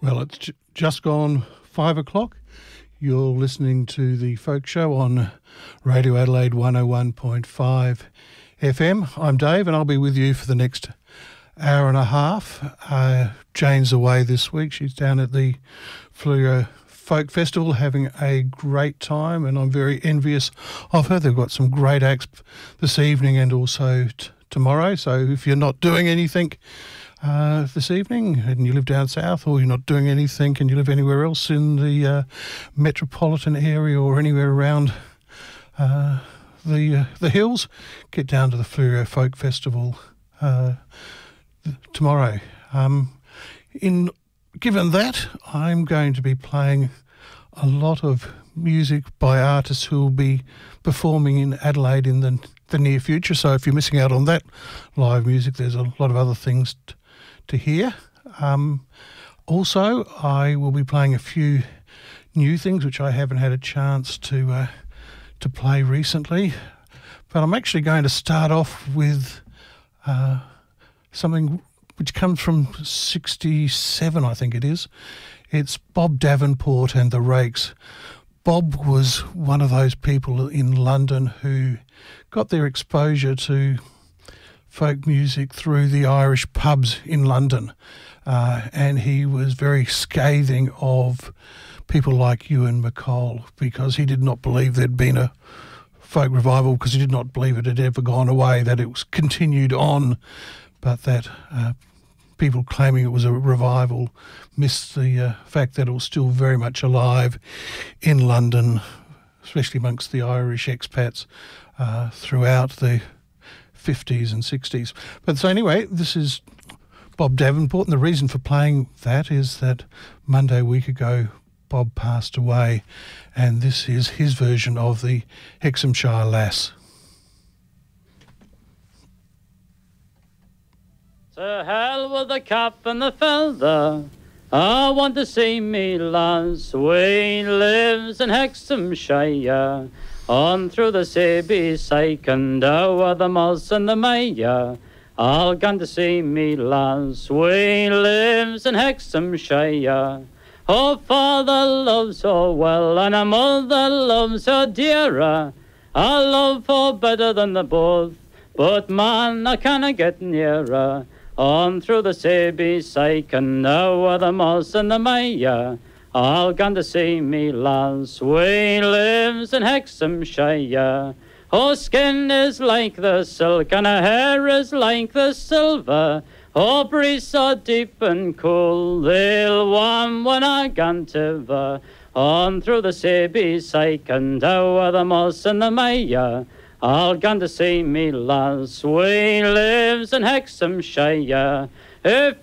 Well, it's just gone 5 o'clock. You're listening to the Folk Show on Radio Adelaide 101.5 FM. I'm Dave and I'll be with you for the next hour and a half. Jane's away this week. She's down at the Fleurieu Folk Festival having a great time, and I'm very envious of her. They've got some great acts this evening and also tomorrow. So if you're not doing anything this evening and you live down south, or you're not doing anything and you live anywhere else in the metropolitan area or anywhere around the hills, get down to the Fleurieu Folk Festival tomorrow. Given that, I'm going to be playing a lot of music by artists who will be performing in Adelaide in the near future. So if you're missing out on that live music, there's a lot of other things to hear. Also, I will be playing a few new things which I haven't had a chance to play recently. But I'm actually going to start off with something which comes from 67, I think it is. It's Bob Davenport and the Rakes. Bob was one of those people in London who got their exposure to folk music through the Irish pubs in London. And he was very scathing of people like Ewan MacColl because he did not believe there'd been a folk revival, because he did not believe it had ever gone away, that it was continued on, but that people claiming it was a revival missed the fact that it was still very much alive in London, especially amongst the Irish expats throughout the 50s and 60s. But so anyway, this is Bob Davenport, and the reason for playing that is that Monday a week ago Bob passed away, and this is his version of the Hexhamshire Lass. To hell with the cap and the feather, I want to see me lass. We lives in Hexhamshire, on through the Sabie Syke and over the Moss and the Maya. I'll gone to see me lass. We lives in Hexhamshire. Her father loves her well, and her mother loves her dearer. I love her better than the both, but man, I canna get nearer. On through the Sabie Syke and over the Moss and the Maya. I'll gone to see me lass. We lives in Hexhamshire. Her skin is like the silk and her hair is like the silver. Her breasts are deep and cool, they'll warm when I gone to her. On through the Sabie Syke and over the Moss and the Maya. I'll gone to see me lass. We lives in Hexhamshire. If